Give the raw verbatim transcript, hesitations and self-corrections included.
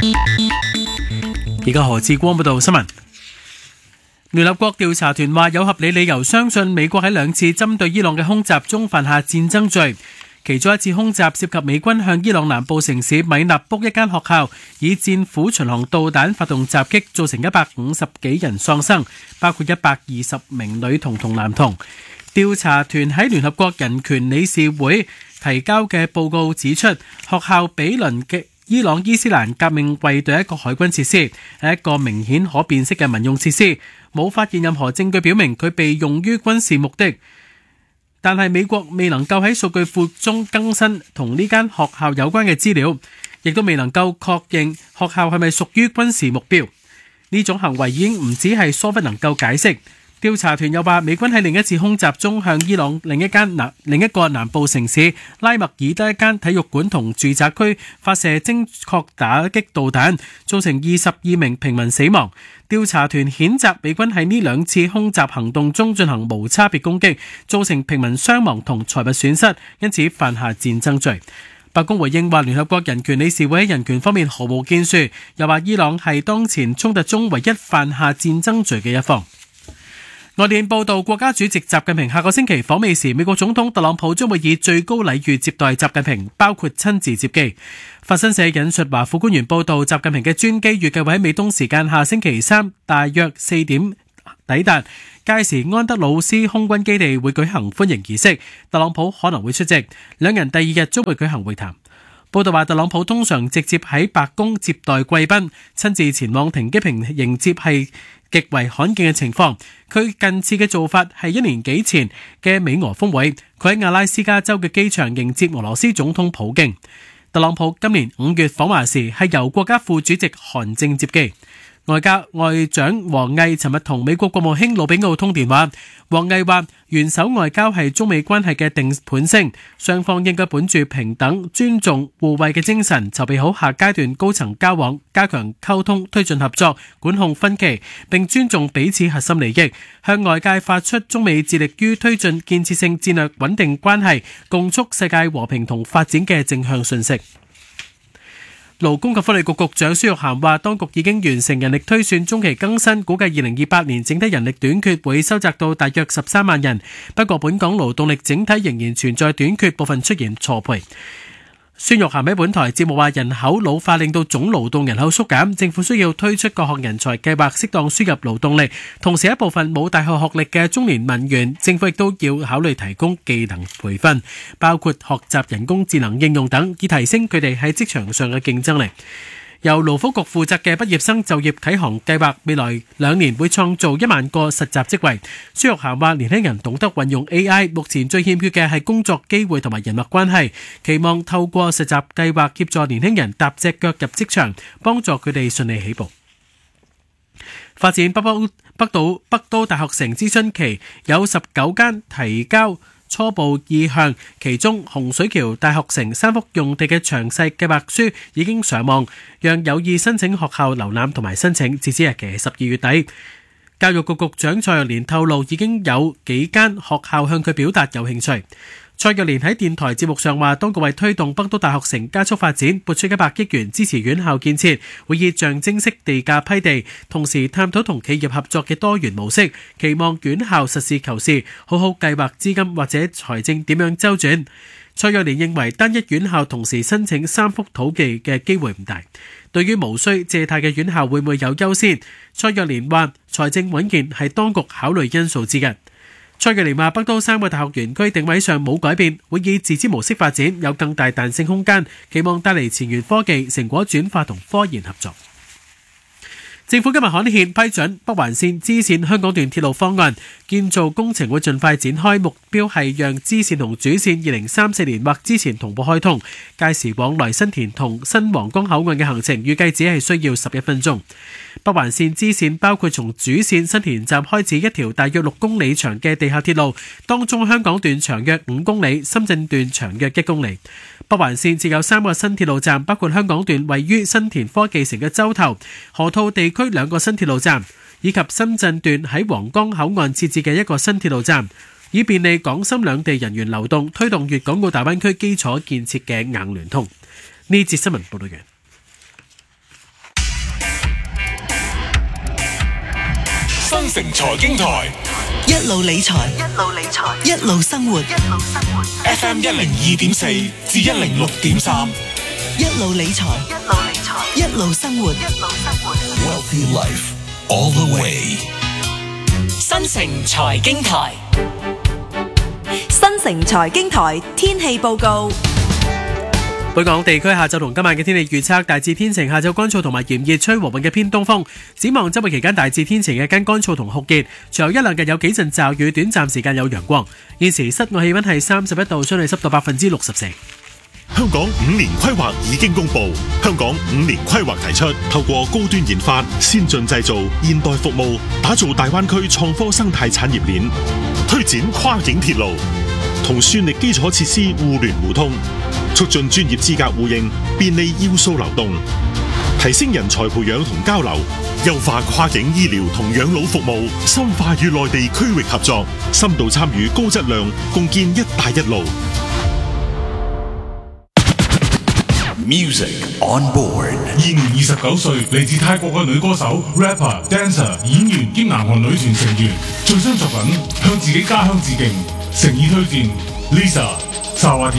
而家何志光報道新聞。聯合國調查團話有合理理由相信美國喺兩次針對伊朗嘅空襲中犯下戰爭罪。其中一次空襲涉及美軍向伊朗南部城市米納卜一間學校以戰斧巡航導彈發動襲擊，造成一百五十幾人喪生，包括一百二十名女童同男童。調查團喺聯合國人權理事會提交嘅報告指出，學校比鄰嘅伊朗伊斯蘭革命衛隊一個海軍設施，係一個明顯可辨識嘅民用設施，冇發現任何證據表明佢被用於軍事目的。但係美國未能夠喺數據庫中更新同呢間學校有關嘅資料，亦都未能夠確認學校係咪屬於軍事目標。呢種行為已經唔止係疏忽能夠解釋。調查團又話，美軍喺另一次空襲中向伊朗另一間南另一個南部城市拉麥爾德一間體育館同住宅區發射精確打擊導彈，造成二十二名平民死亡。調查團譴責美軍喺呢兩次空襲行動中進行無差別攻擊，造成平民傷亡同財物損失，因此犯下戰爭罪。白宮回應話，聯合國人權理事會喺人權方面毫無建樹，又話伊朗係當前衝突中唯一犯下戰爭罪嘅一方。外電報道，國家主席習近平下個星期訪美時，美國總統特朗普將會以最高禮遇接待習近平，包括親自接機。法新社引述華府官員報道，習近平嘅專機預計會喺美東時間下星期三大約四點抵達，屆時安德魯斯空軍基地會舉行歡迎儀式，特朗普可能會出席，兩人第二日將會舉行會談。報道話，特朗普通常直接喺白宮接待貴賓，親自前往停機坪迎接係極為罕見嘅情況。佢近次嘅做法係一年幾前嘅美俄峰會，佢喺阿拉斯加州嘅機場迎接俄羅斯總統普京。特朗普今年五月訪華時係由國家副主席韓正接機。外交外長王毅尋日同美國國務卿魯比奧通電話，王毅話元首外交係中美關係嘅定盤星，雙方應該本住平等、尊重、互惠嘅精神，籌備好下階段高層交往，加強溝通，推進合作，管控分歧，並尊重彼此核心利益，向外界發出中美致力於推進建設性戰略穩定關係，共促世界和平同發展嘅正向訊息。勞工及福利局局長孫玉菡話，當局已經完成人力推算中期更新，估計二零二八年整體人力短缺會收窄到大約十三萬人。不過，本港勞動力整體仍然存在短缺，部分出現錯配。孫玉菡喺本台節目話，人口老化令到總勞動人口縮減，政府需要推出各項人才計劃，適當輸入勞動力。同時，一部分冇大學學歷嘅中年文員，政府亦都要考慮提供技能培訓，包括學習人工智能應用等，以提升佢哋喺職場上嘅競爭力。由勞福局負責嘅畢業生就業啟航計劃，未來兩年會創造一萬個實習職位。孫玉菡話，年輕人懂得運用 A I， 目前最欠缺嘅係工作機會同埋人脈關係，期望透過實習計劃協助年輕人踏隻腳入職場，幫助佢哋順利起步。發展北都北都北都大學城諮詢期有十九間提交初步意向，其中洪水橋大學城三幅用地嘅詳細計劃書已經上網，讓有意申請學校瀏覽同埋申請，截止日期係十二月底。教育局局長蔡若蓮透露，已經有幾間學校向佢表達有興趣。蔡若蓮喺電台節目上話，當局為推動北都大學城加速發展，撥出一百億元支持院校建設，會以象徵式地價批地，同時探討同企業合作嘅多元模式，期望院校實事求是，好好計劃資金或者財政點樣周轉。蔡若蓮認為，單一院校同時申請三幅土地嘅機會唔大。對於無需借貸嘅院校會唔會有優先？蔡若蓮話，財政穩健係當局考慮因素之一。蔡若蓮話，北都三個大學園區定位上冇改變，會以自資模式發展，有更大彈性空間，期望帶嚟前沿科技、成果轉化同科研合作。政府今日刊憲批准北環線支線香港段鐵路方案，建造工程會盡快展開，目標係讓支線同主線二零三四年或之前同步開通。屆時往來新田同新皇崗口岸嘅行程預計只係需要十一分鐘。北環線支線包括從主線新田站開始一條大約六公里長嘅地下鐵路，當中香港段長約五公里，深圳段長約一公里。北環線設有三個新鐵路站，包括香港段位於新田科技城嘅洲頭、河套地區兩個新鐵路站，以及深圳段喺皇崗口岸設置嘅一個新鐵路站，以便利港深兩地人員流動，推動粵港澳大灣區基礎建設嘅硬聯通。呢節新聞報道完。 新城財經台， 一路理財，一路理財，一路生活，一路生活。 F M 一零二點四至一零六點三， 一路理財，一路理財，一路生活，一路生活。 Wealthy Life all the way。 新城財經台， 新城財經台天氣報告。 本港地區下晝同今晚嘅天氣預測大致天晴，下晝乾燥同埋炎熱，吹和緩嘅偏東風。展望周末期間大致天晴嘅間乾燥同酷熱，隨後一兩日有幾陣驟雨，短暫時間有陽光。現時室外氣溫係三十一度，相對濕度百分之六十四。 香港五年規劃已經公布，香港五年規劃提出，透過高端研發、先進製造、現代服務，打造大灣區創科生態產業鏈，推展跨境鐵路，同算力基礎設施互聯互通，促進專業資格互認，便利要素流動，提升人才培養同交流，優化跨境醫療同養老服務，深化與內地區域合作，深度參與高質量，共建一帶一路。 Music on board。 現年二十九歲，嚟自泰國嘅女歌手、rapper、dancer、演員兼南韓女團成員，最新作品向自己家鄉致敬，誠意推薦 Lisa 薩瓦迪。